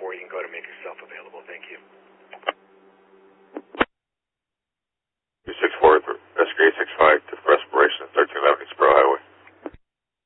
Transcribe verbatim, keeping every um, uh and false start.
before you can go to make yourself available. Thank you.